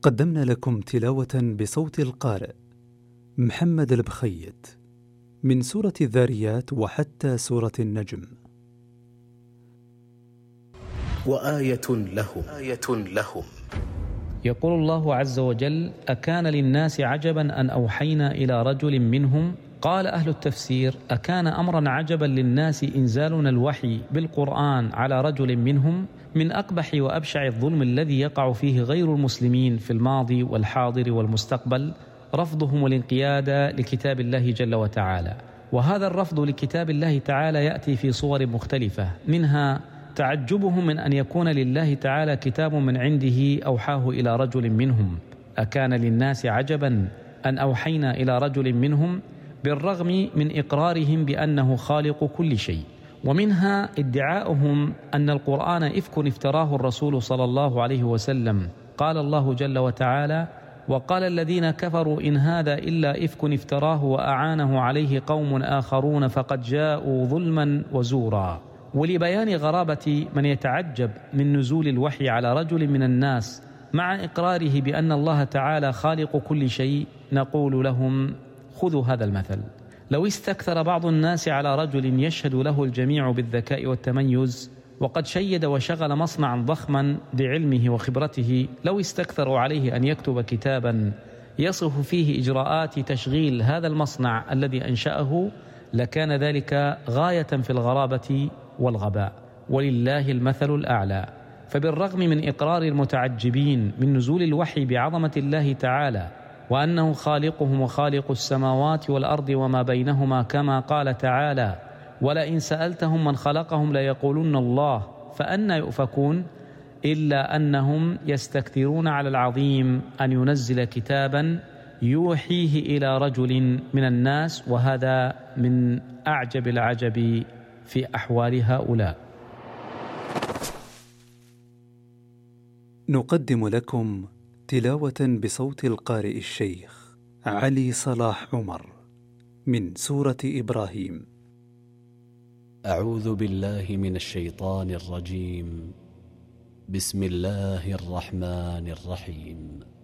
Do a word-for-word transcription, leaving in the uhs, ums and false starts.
قدمنا لكم تلاوة بصوت القارئ محمد البخيت من سورة الذاريات وحتى سورة النجم. وآية لهم آية لهم يقول الله عز وجل: أكان للناس عجبا أن أوحينا إلى رجل منهم. قال أهل التفسير: أكان أمرا عجبا للناس إنزالنا الوحي بالقرآن على رجل منهم من أقبح وأبشع الظلم الذي يقع فيه غير المسلمين في الماضي والحاضر والمستقبل، رفضهم الانقياد لكتاب الله جل وتعالى. وهذا الرفض لكتاب الله تعالى يأتي في صور مختلفة، منها تعجبهم من أن يكون لله تعالى كتاب من عنده أوحاه إلى رجل منهم. أكان للناس عجبا أن أوحينا إلى رجل منهم، بالرغم من إقرارهم بأنه خالق كل شيء. ومنها ادعاؤهم أن القرآن إفك افتراه الرسول صلى الله عليه وسلم. قال الله جل وتعالى: وقال الذين كفروا إن هذا إلا إفك افتراه وأعانه عليه قوم آخرون فقد جاءوا ظلما وزورا. ولبيان غرابة من يتعجب من نزول الوحي على رجل من الناس مع إقراره بأن الله تعالى خالق كل شيء، نقول لهم: خذوا هذا المثل. لو استكثر بعض الناس على رجل يشهد له الجميع بالذكاء والتميز، وقد شيد وشغل مصنعا ضخما بعلمه وخبرته، لو استكثروا عليه أن يكتب كتابا يصف فيه إجراءات تشغيل هذا المصنع الذي أنشأه، لكان ذلك غاية في الغرابة والغباء. ولله المثل الأعلى. فبالرغم من إقرار المتعجبين من نزول الوحي بعظمة الله تعالى، وأنه خالقهم وخالق السماوات والأرض وما بينهما، كما قال تعالى: ولئن سألتهم من خلقهم ليقولن الله فأنى يؤفكون، إلا أنهم يستكثرون على العظيم أن ينزل كتابا يوحيه إلى رجل من الناس، وهذا من أعجب العجب في أحوال هؤلاء. نقدم لكم تلاوة بصوت القارئ الشيخ علي صلاح عمر من سورة إبراهيم. أعوذ بالله من الشيطان الرجيم. بسم الله الرحمن الرحيم.